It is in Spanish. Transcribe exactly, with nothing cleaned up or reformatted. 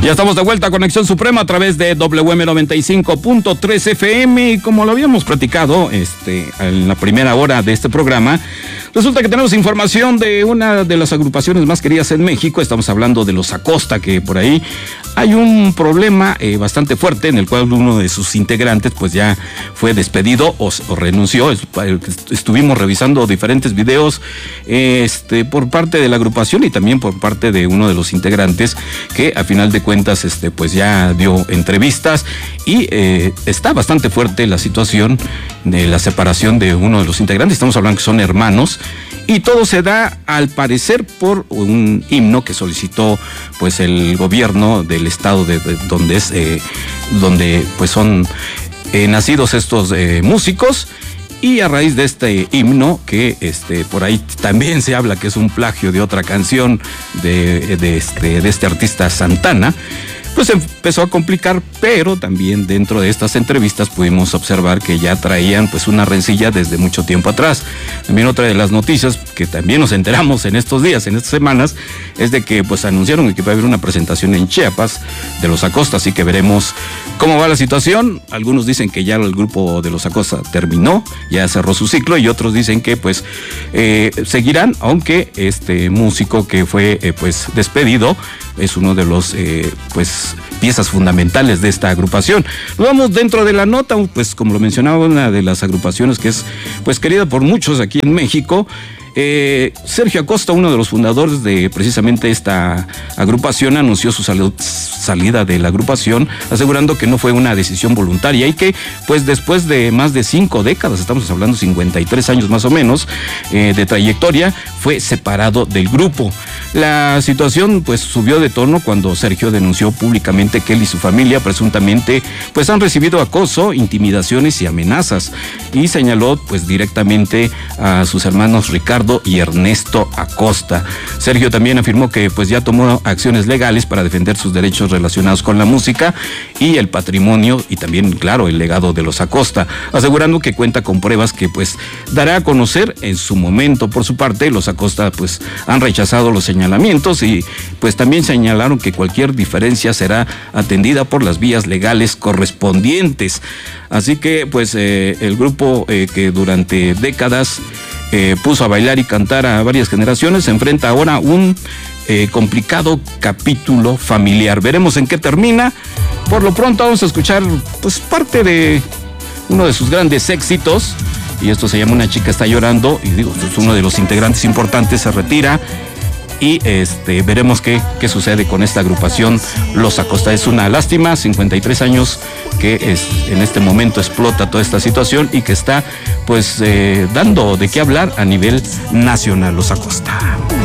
Ya estamos de vuelta a Conexión Suprema a través de W M noventa y cinco punto tres F M y como lo habíamos platicado este, en la primera hora de este programa, resulta que tenemos información de una de las agrupaciones más queridas en México. Estamos hablando de los Acosta, que por ahí hay un problema eh, bastante fuerte en el cual uno de sus integrantes pues ya fue despedido o, o renunció. Estuvimos revisando diferentes videos este, por parte de la agrupación y también por parte de uno de los integrantes que a final de cuentas este, pues ya dio entrevistas y eh, está bastante fuerte la situación de la separación de uno de los integrantes. Estamos hablando que son hermanos y todo se da al parecer por un himno que solicitó pues el gobierno del estado de, de donde es eh, donde pues son eh, nacidos estos eh, músicos. Y a raíz de este himno, que este, por ahí también se habla que es un plagio de otra canción de, de, este, de este artista Santana, pues empezó a complicar, pero también dentro de estas entrevistas pudimos observar que ya traían pues una rencilla desde mucho tiempo atrás. También otra de las noticias que también nos enteramos en estos días, en estas semanas, es de que pues anunciaron que va a haber una presentación en Chiapas de los Acosta, así que veremos cómo va la situación. Algunos dicen que ya el grupo de los Acosta terminó, ya cerró su ciclo, y otros dicen que pues eh, seguirán, aunque este músico que fue eh, pues despedido es uno de los eh, pues piezas fundamentales de esta agrupación. Nos vamos dentro de la nota, pues como lo mencionaba, una de las agrupaciones que es pues querida por muchos aquí en México. Eh, Sergio Acosta, uno de los fundadores de precisamente esta agrupación, anunció su salud, salida de la agrupación, asegurando que no fue una decisión voluntaria y que pues después de más de cinco décadas, estamos hablando cincuenta y tres años más o menos eh, de trayectoria, fue separado del grupo. La situación pues subió de tono cuando Sergio denunció públicamente que él y su familia presuntamente pues han recibido acoso, intimidaciones y amenazas, y señaló pues directamente a sus hermanos Ricardo y Ernesto Acosta. Sergio también afirmó que pues ya tomó acciones legales para defender sus derechos relacionados con la música y el patrimonio y también, claro, el legado de los Acosta, asegurando que cuenta con pruebas que pues dará a conocer en su momento. Por su parte, los Acosta pues han rechazado los señalamientos y pues también señalaron que cualquier diferencia será atendida por las vías legales correspondientes. Así que pues eh, el grupo eh, que durante décadas Eh, puso a bailar y cantar a varias generaciones, se enfrenta ahora a un eh, complicado capítulo familiar. Veremos en qué termina. Por lo pronto vamos a escuchar pues parte de uno de sus grandes éxitos, y esto se llama Una chica está llorando, y digo, es uno de los integrantes importantes, se retira. Y este veremos qué, qué sucede con esta agrupación Los Acosta. Es una lástima, cincuenta y tres años que es, en este momento explota toda esta situación y que está pues eh, dando de qué hablar a nivel nacional. Los Acosta.